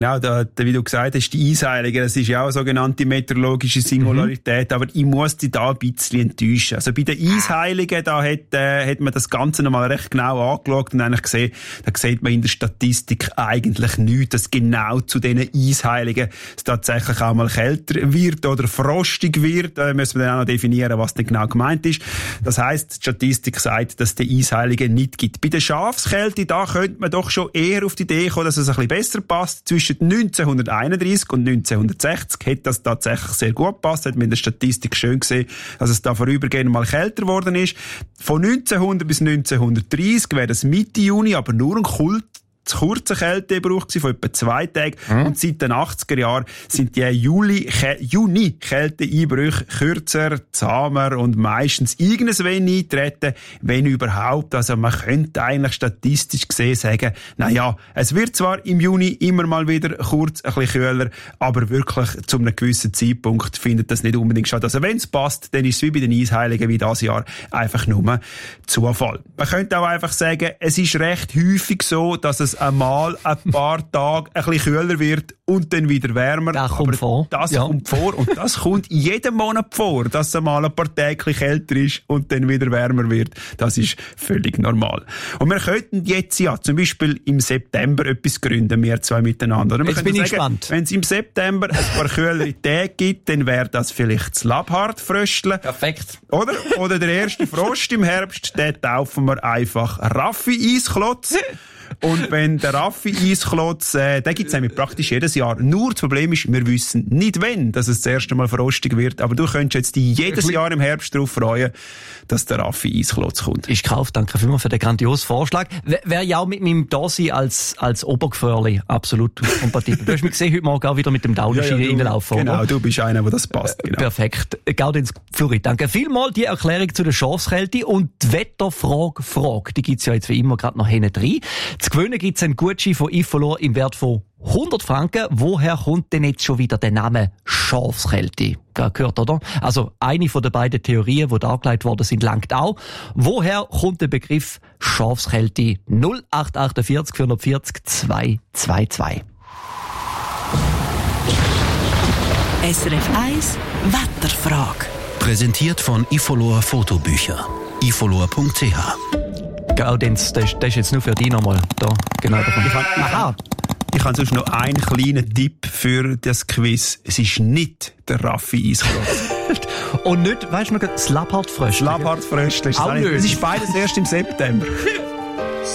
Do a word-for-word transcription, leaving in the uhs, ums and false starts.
Ja, da, da, wie du gesagt hast, die Eisheiligen, das ist ja auch eine sogenannte meteorologische Singularität, mhm. aber ich muss dich da ein bisschen enttäuschen. Also bei den Eisheiligen, da hat, äh, hat man das Ganze nochmal recht genau angeschaut und eigentlich gesehen, da sieht man in der Statistik eigentlich nichts, dass genau zu diesen Eisheiligen es tatsächlich auch mal kälter wird oder frostig wird. Da müssen wir dann auch noch definieren, was denn genau gemeint ist. Das heisst, die Statistik sagt, dass es die Eisheiligen nicht gibt. Bei der Schafskälte, da könnte man doch schon eher auf die Idee kommen, dass es ein bisschen besser passt. Zwischen neunzehnhunderteinunddreissig und neunzehnhundertsechzig hat das tatsächlich sehr gut gepasst. Hat man in der Statistik schön gesehen, dass es da vorübergehend mal kälter geworden ist. Von neunzehnhundert bis neunzehnhundertdreissig wäre das Mitte Juni, aber nur ein Kult zu kurzer Kälteeinbruch von etwa zwei Tagen. Mhm. Und seit den achtziger Jahren sind die Juli, Juni Kälteeinbrüche kürzer, zahmer und meistens irgendwas wenn eintreten, wenn überhaupt. Also man könnte eigentlich statistisch gesehen sagen, na ja, es wird zwar im Juni immer mal wieder kurz ein bisschen kühler, aber wirklich zu einem gewissen Zeitpunkt findet das nicht unbedingt statt. Also wenn es passt, dann ist es wie bei den Eisheiligen wie dieses Jahr einfach nur Zufall. Man könnte auch einfach sagen, es ist recht häufig so, dass es einmal ein paar Tage ein bisschen kühler wird und dann wieder wärmer. Das kommt vor. Das ja. kommt vor und das kommt jeden Monat vor, dass es einmal ein paar Tage kälter ist und dann wieder wärmer wird. Das ist völlig normal. Und wir könnten jetzt ja zum Beispiel im September etwas gründen, wir zwei miteinander. Und wir jetzt bin ich sagen, gespannt. wenn es im September ein paar kühlere Tage gibt, dann wäre das vielleicht das Labhart-Fröstle. Perfekt. Oder? Oder der erste Frost im Herbst, den taufen wir einfach Raffi-Eisklotz. Und wenn der Raffi-Eisklotz, äh, den gibt's nämlich praktisch jedes Jahr. Nur das Problem ist, wir wissen nicht wann, dass es das erste Mal frostig wird. Aber du könntest jetzt dich jedes Jahr im Herbst darauf freuen, dass der Raffi-Eisklotz kommt. Ist gekauft. Danke vielmals für den grandiosen Vorschlag. Wäre ja auch mit meinem Dasein als, als Obergefährli absolut kompatibel. Du hast mich gesehen, heute Morgen auch wieder mit dem Downski ja, ja, reinlaufen, Genau, oder? du bist einer, wo das passt. Genau. Perfekt. Gaudenz Fluri, danke vielmals. Die Erklärung zu der Schafskälte und die Wetterfrage, Frage, die gibt's ja jetzt wie immer gerade noch hinten drin. Zu gewinnen gibt's einen Gutschein von Ifolor im Wert von hundert Franken. Woher kommt denn jetzt schon wieder der Name Schafskälte? Gehört, oder? Also, eine von den beiden Theorien, die dargelegt worden sind, langt auch. Woher kommt der Begriff Schafskälte? null acht acht vier vier vier zehn zwei zwei zwei. S R F eins Wetterfrage. Präsentiert von Ifolor Fotobücher. ifolor punkt c h. Gaudenz, das, das ist jetzt nur für dich nochmal. Da, genau. Da kommt. Ich kann, Aha. Ich habe sonst noch einen kleinen Tipp für das Quiz. Es ist nicht der Raffi-Eisklotz. Und nicht, weißt du noch, das Labhart-Fröstle? Das Labhart-Fröstle ist auch nicht. nicht. Es ist beides erst im September.